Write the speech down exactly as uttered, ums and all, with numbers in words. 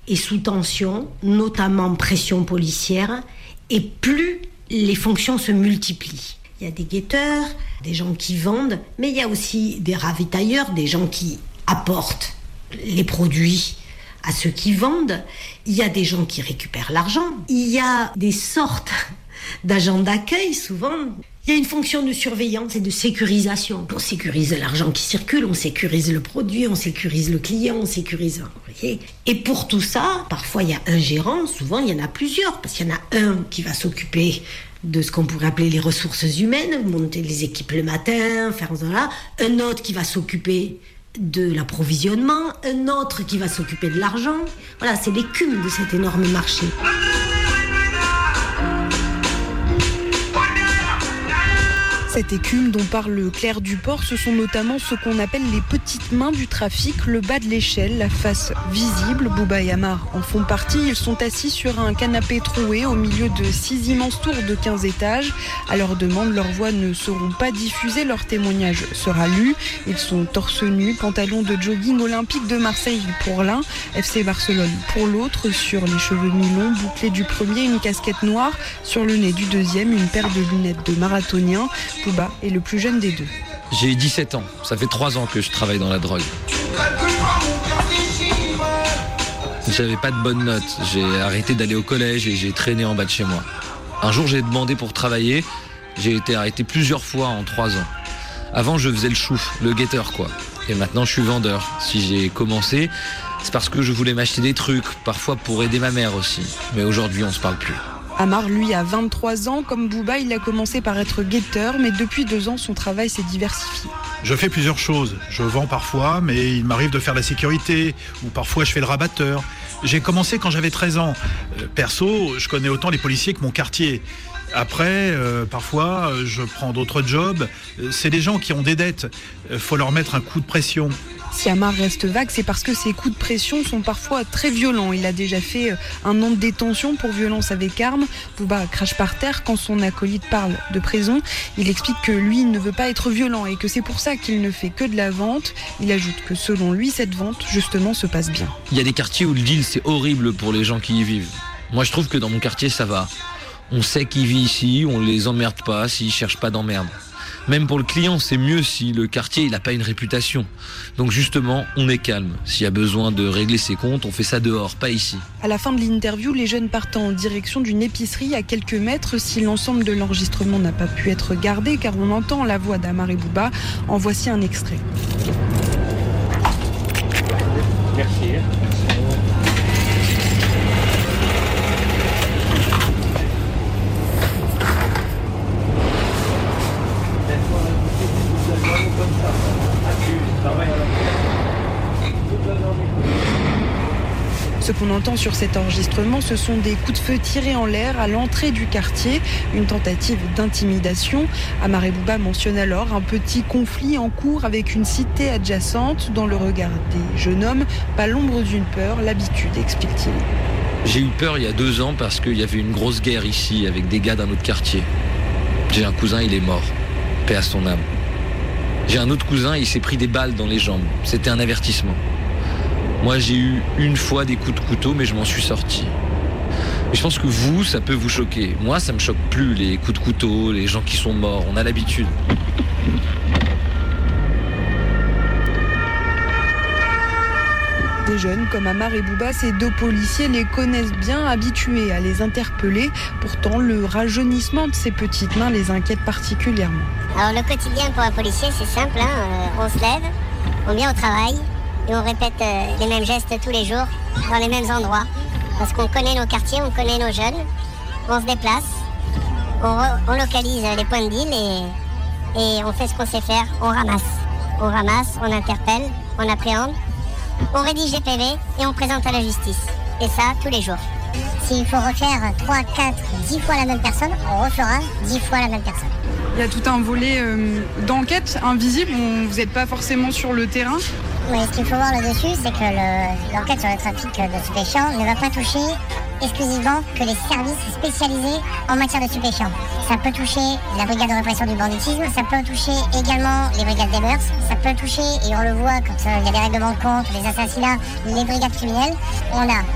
est sous tension, notamment pression policière, et plus les fonctions se multiplient. Il y a des guetteurs, des gens qui vendent, mais il y a aussi des ravitailleurs, des gens qui apportent les produits à ceux qui vendent. Il y a des gens qui récupèrent l'argent. Il y a des sortes d'agents d'accueil, souvent. Il y a une fonction de surveillance et de sécurisation. On sécurise l'argent qui circule, on sécurise le produit, on sécurise le client, on sécurise... Vous voyez ? Et pour tout ça, parfois il y a un gérant, souvent il y en a plusieurs, parce qu'il y en a un qui va s'occuper de ce qu'on pourrait appeler les ressources humaines, monter les équipes le matin, faire ça, un autre qui va s'occuper de l'approvisionnement, un autre qui va s'occuper de l'argent. Voilà, c'est l'écume de cet énorme marché. Cette écume dont parle Claire Duport, ce sont notamment ce qu'on appelle les petites mains du trafic, le bas de l'échelle, la face visible. Bouba et Amar en font partie. Ils sont assis sur un canapé troué au milieu de six immenses tours de quinze étages. À leur demande, leurs voix ne seront pas diffusées, leur témoignage sera lu. Ils sont torse nu, pantalon de jogging olympique de Marseille pour l'un, F C Barcelone pour l'autre, sur les cheveux mi-longs, bouclés du premier, une casquette noire, sur le nez du deuxième, une paire de lunettes de marathonien. Bouba est le plus jeune des deux. J'ai dix-sept ans, ça fait trois ans que je travaille dans la drogue. J'avais pas de bonnes notes, j'ai arrêté d'aller au collège et j'ai traîné en bas de chez moi. Un jour j'ai demandé pour travailler, j'ai été arrêté plusieurs fois en trois ans. Avant je faisais le chouf, le guetteur quoi. Et maintenant je suis vendeur. Si j'ai commencé, c'est parce que je voulais m'acheter des trucs, parfois pour aider ma mère aussi. Mais aujourd'hui on se parle plus. Amar, lui, a vingt-trois ans. Comme Bouba, il a commencé par être guetteur, mais depuis deux ans, son travail s'est diversifié. Je fais plusieurs choses. Je vends parfois, mais il m'arrive de faire la sécurité, ou parfois je fais le rabatteur. J'ai commencé quand j'avais treize ans. Euh, perso, je connais autant les policiers que mon quartier. Après, euh, parfois, je prends d'autres jobs. C'est des gens qui ont des dettes. Il faut leur mettre un coup de pression. Si Amar reste vague, c'est parce que ces coups de pression sont parfois très violents. Il a déjà fait un an de détention pour violence avec arme. Bouba crache par terre quand son acolyte parle de prison. Il explique que lui ne veut pas être violent et que c'est pour ça qu'il ne fait que de la vente. Il ajoute que selon lui, cette vente, justement, se passe bien. Il y a des quartiers où le deal, c'est horrible pour les gens qui y vivent. Moi, je trouve que dans mon quartier, ça va. On sait qui vit ici, on les emmerde pas s'ils cherchent pas d'emmerde. Même pour le client, c'est mieux si le quartier il a pas une réputation. Donc justement, on est calme. S'il y a besoin de régler ses comptes, on fait ça dehors, pas ici. À la fin de l'interview, les jeunes partent en direction d'une épicerie à quelques mètres. Si l'ensemble de l'enregistrement n'a pas pu être gardé, car on entend la voix d'Amar et Bouba, en voici un extrait. Merci. Ce qu'on entend sur cet enregistrement, ce sont des coups de feu tirés en l'air à l'entrée du quartier, une tentative d'intimidation. Amar et Bouba mentionnent alors un petit conflit en cours avec une cité adjacente. Dans le regard des jeunes hommes, pas l'ombre d'une peur, l'habitude, explique-t-il. J'ai eu peur il y a deux ans parce qu'il y avait une grosse guerre ici avec des gars d'un autre quartier. J'ai un cousin, il est mort. Paix à son âme. J'ai un autre cousin, il s'est pris des balles dans les jambes. C'était un avertissement. Moi, j'ai eu une fois des coups de couteau, mais je m'en suis sorti. Mais je pense que vous, ça peut vous choquer. Moi, ça me choque plus, les coups de couteau, les gens qui sont morts. On a l'habitude. Des jeunes comme Amar et Bouba, ces deux policiers les connaissent bien, habitués à les interpeller. Pourtant, le rajeunissement de ces petites mains les inquiète particulièrement. Alors, le quotidien pour un policier, c'est simple. Hein. Euh, on se lève, on vient au travail et on répète euh, les mêmes gestes tous les jours, dans les mêmes endroits. Parce qu'on connaît nos quartiers, on connaît nos jeunes. On se déplace, on, re- on localise les points de deal et, et on fait ce qu'on sait faire, on ramasse. On ramasse, on interpelle, on appréhende. On rédige des P V et on présente à la justice. Et ça, tous les jours. S'il faut refaire trois, quatre, dix fois la même personne, on refera dix fois la même personne. Il y a tout un volet euh, d'enquête invisible, on, vous n'êtes pas forcément sur le terrain. Oui, ce qu'il faut voir là-dessus, c'est que le, l'enquête sur le trafic de stupéfiants ne va pas toucher exclusivement que les services spécialisés en matière de stupéfiants. Ça peut toucher la brigade de répression du banditisme, ça peut toucher également les brigades des mœurs, ça peut toucher, et on le voit quand euh, il y a des règlements de compte, les assassinats, les brigades criminelles. On a